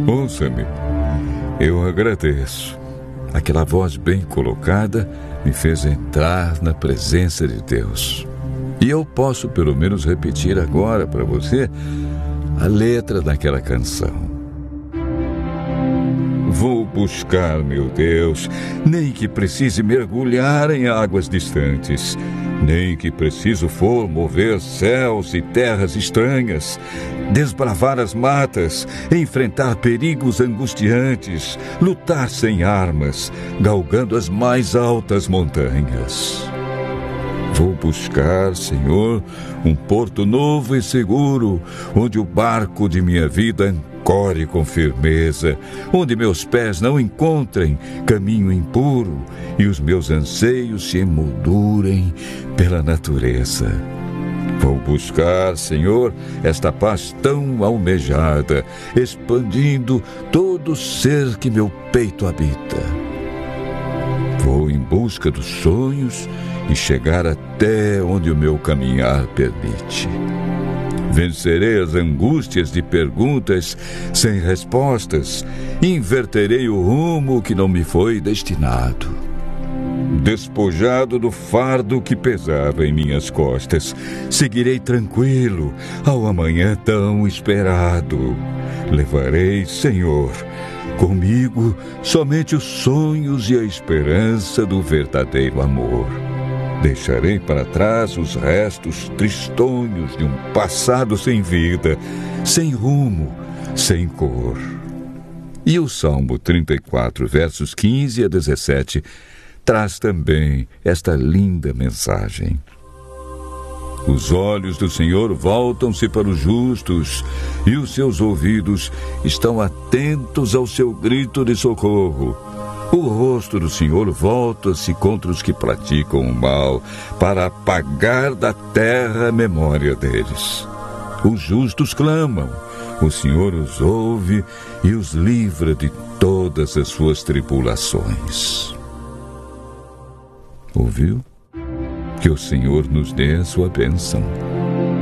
Ouça-me, eu agradeço. Aquela voz bem colocada me fez entrar na presença de Deus. E eu posso pelo menos repetir agora para você a letra daquela canção. Vou buscar, meu Deus, nem que precise mergulhar em águas distantes, nem que preciso for mover céus e terras estranhas, desbravar as matas, enfrentar perigos angustiantes, lutar sem armas, galgando as mais altas montanhas. Vou buscar, Senhor, um porto novo e seguro, onde o barco de minha vida ancore com firmeza, onde meus pés não encontrem caminho impuro e os meus anseios se emoldurem pela natureza. Vou buscar, Senhor, esta paz tão almejada, expandindo todo o ser que meu peito habita. Vou em busca dos sonhos e chegar até onde o meu caminhar permite. Vencerei as angústias de perguntas sem respostas e inverterei o rumo que não me foi destinado. Despojado do fardo que pesava em minhas costas, seguirei tranquilo ao amanhã tão esperado. Levarei, Senhor, comigo somente os sonhos e a esperança do verdadeiro amor. Deixarei para trás os restos tristonhos de um passado sem vida, sem rumo, sem cor. E o Salmo 34, versos 15 a 17, traz também esta linda mensagem. Os olhos do Senhor voltam-se para os justos, e os seus ouvidos estão atentos ao seu grito de socorro. O rosto do Senhor volta-se contra os que praticam o mal, para apagar da terra a memória deles. Os justos clamam, o Senhor os ouve e os livra de todas as suas tribulações. Ouviu? Que o Senhor nos dê a sua bênção.